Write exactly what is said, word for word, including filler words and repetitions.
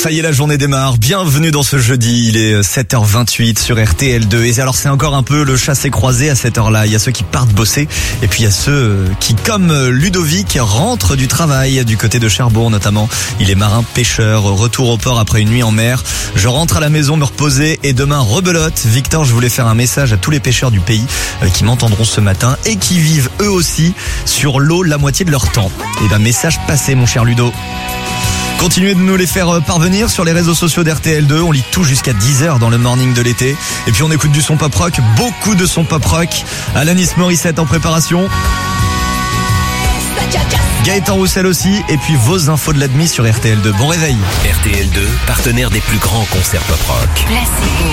Ça y est, la journée démarre. Bienvenue dans ce jeudi. Il est sept heures vingt-huit sur R T L deux. Et alors, c'est encore un peu le chassé-croisé à cette heure-là. Il y a ceux qui partent bosser et puis il y a ceux qui, comme Ludovic, rentrent du travail du côté de Cherbourg notamment. Il est marin pêcheur, retour au port après une nuit en mer. Je rentre à la maison me reposer et demain rebelote. Victor, je voulais faire un message à tous les pêcheurs du pays qui m'entendront ce matin et qui vivent eux aussi sur l'eau la moitié de leur temps. Et ben, message passé, mon cher Ludo. Continuez de nous les faire parvenir sur les réseaux sociaux d'R T L deux. On lit tout jusqu'à dix heures dans le morning de l'été. Et puis on écoute du son pop rock, beaucoup de son pop rock. Alanis Morissette en préparation. Gaëtan Roussel aussi. Et puis vos infos de l'admis sur R T L deux. Bon réveil. R T L deux, partenaire des plus grands concerts pop rock. Placebo.